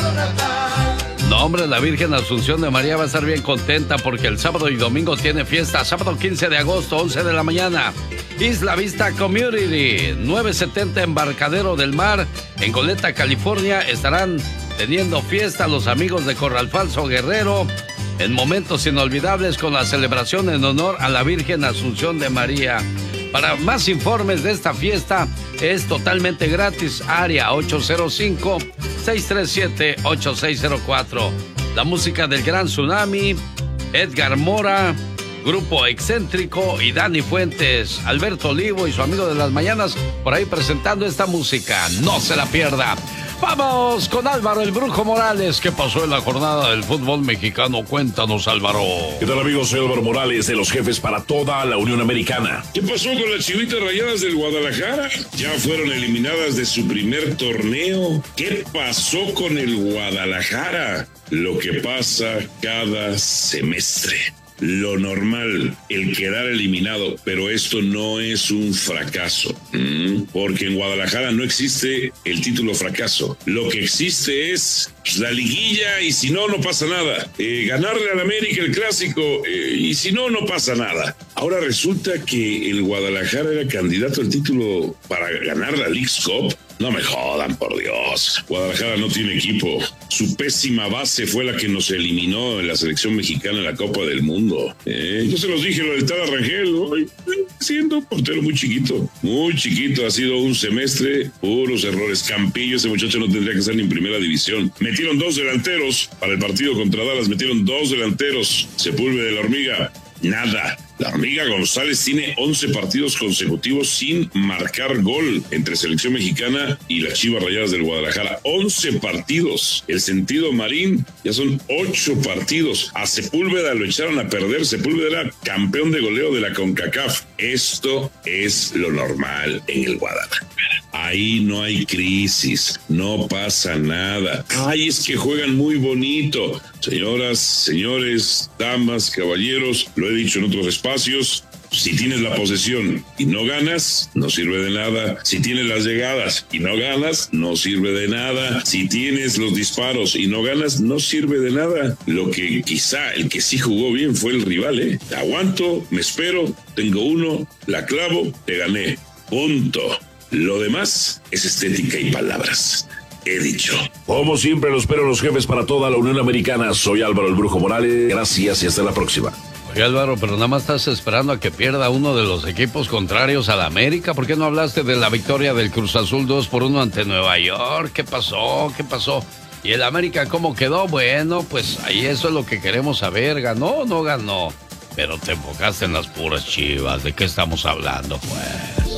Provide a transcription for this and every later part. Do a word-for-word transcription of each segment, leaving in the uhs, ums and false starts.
No, hombre, la Virgen Asunción de María va a estar bien contenta porque el sábado y domingo tiene fiesta. Sábado quince de agosto, once de la mañana. Isla Vista Community, novecientos setenta Embarcadero del Mar, en Goleta, California. Estarán teniendo fiesta los amigos de Corral Falso Guerrero en momentos inolvidables con la celebración en honor a la Virgen Asunción de María. Para más informes de esta fiesta, es totalmente gratis. Área ocho cero cinco, seis tres siete, ocho seis cero cuatro. La música del Gran Tsunami, Edgar Mora, Grupo Excéntrico y Dani Fuentes. Alberto Olivo y su amigo de las mañanas por ahí presentando esta música. No se la pierda. Vamos con Álvaro el Brujo Morales. ¿Qué pasó en la jornada del fútbol mexicano? Cuéntanos, Álvaro. ¿Qué tal, amigos? Soy Álvaro Morales de los Jefes para toda la Unión Americana. ¿Qué pasó con las Chivitas Rayadas del Guadalajara? Ya fueron eliminadas de su primer torneo. ¿Qué pasó con el Guadalajara? Lo que pasa cada semestre. Lo normal, el quedar eliminado, pero esto no es un fracaso, ¿Mm? porque en Guadalajara no existe el título fracaso. Lo que existe es la liguilla y si no, no pasa nada. Eh, ganarle al América el clásico eh, y si no, no pasa nada. Ahora resulta que el Guadalajara era candidato al título para ganar la Leagues Cup. No me jodan, por Dios. Guadalajara no tiene equipo. Su pésima base fue la que nos eliminó en la selección mexicana en la Copa del Mundo. Eh, yo se los dije, lo del tal Rangel, ¿no? Siendo portero muy chiquito, muy chiquito. Ha sido un semestre, puros errores. Campillo, ese muchacho no tendría que estar ni en primera división. Metieron dos delanteros para el partido contra Dallas. Metieron dos delanteros. Sepúlveda de la Hormiga, nada. La Hormiga González tiene once partidos consecutivos sin marcar gol entre selección mexicana y las Chivas Rayadas del Guadalajara. once partidos. El Sentido Marín ya son ocho partidos. A Sepúlveda lo echaron a perder. Sepúlveda era campeón de goleo de la CONCACAF. Esto es lo normal en el Guadalajara. Ahí no hay crisis, no pasa nada. Ay, es que juegan muy bonito. Señoras, señores, damas, caballeros, lo he dicho en otros espacios, si tienes la posesión y no ganas, no sirve de nada. Si tienes las llegadas y no ganas, no sirve de nada. Si tienes los disparos y no ganas, no sirve de nada. Lo que quizá el que sí jugó bien fue el rival, ¿eh? Aguanto, me espero, tengo uno, la clavo, te gané. Punto. Lo demás es estética y palabras. He dicho. Como siempre, los espero los Jefes para toda la Unión Americana. Soy Álvaro el Brujo Morales. Gracias y hasta la próxima. Oye, Álvaro, pero nada más estás esperando a que pierda uno de los equipos contrarios a la América. ¿Por qué no hablaste de la victoria del Cruz Azul dos por uno ante Nueva York? ¿Qué pasó? ¿Qué pasó? ¿Y el América cómo quedó? Bueno, pues ahí eso es lo que queremos saber. ¿Ganó o no ganó? Pero te enfocaste en las puras Chivas. ¿De qué estamos hablando, pues?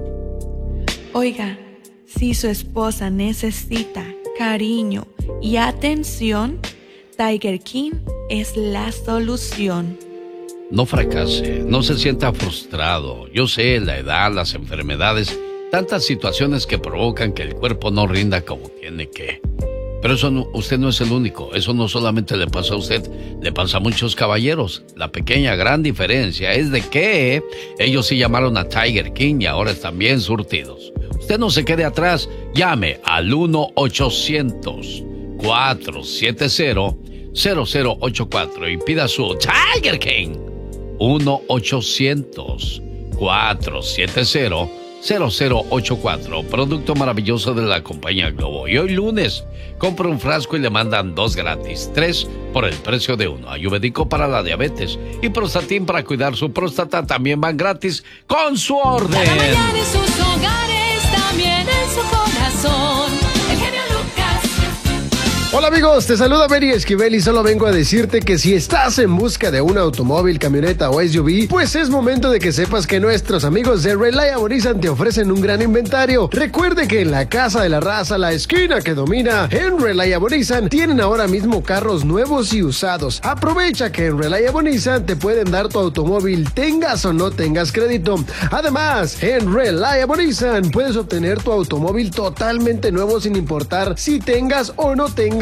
Oiga, si su esposa necesita cariño y atención, Tiger King es la solución. No fracase, no se sienta frustrado. Yo sé, la edad, las enfermedades, tantas situaciones que provocan que el cuerpo no rinda como tiene que. Pero eso no, usted no es el único. Eso no solamente le pasa a usted, le pasa a muchos caballeros. La pequeña gran diferencia es de que ellos sí llamaron a Tiger King y ahora están bien surtidos. Usted no se quede atrás. Llame al uno ochocientos, cuatrocientos setenta, cero cero ocho cuatro y pida su Tiger King. uno ochocientos, cuatrocientos setenta, cero cero ocho cuatro. Producto maravilloso de la compañía Globo. Y hoy lunes, compra un frasco y le mandan dos gratis. Tres por el precio de uno. Ayurvédico para la diabetes y Prostatin para cuidar su próstata también van gratis con su orden. Cada mañana en sus hogares, también en su corazón. El genio Lucas. Hola amigos, te saluda Mary Esquivel y solo vengo a decirte que si estás en busca de un automóvil, camioneta o S U V, pues es momento de que sepas que nuestros amigos de Reliable Nissan te ofrecen un gran inventario. Recuerde que en la Casa de la Raza, la esquina que domina, en Reliable Nissan tienen ahora mismo carros nuevos y usados. Aprovecha que en Reliable Nissan te pueden dar tu automóvil, tengas o no tengas crédito. Además, en Reliable Nissan puedes obtener tu automóvil totalmente nuevo sin importar si tengas o no tengas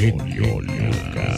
genio Lucas.